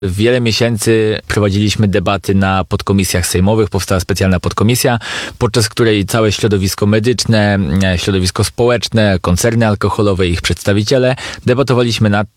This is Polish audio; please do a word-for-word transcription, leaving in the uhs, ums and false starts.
Wiele miesięcy prowadziliśmy debaty na podkomisjach sejmowych, powstała specjalna podkomisja, podczas której całe środowisko medyczne, środowisko społeczne, koncerny alkoholowe i ich przedstawiciele debatowaliśmy nad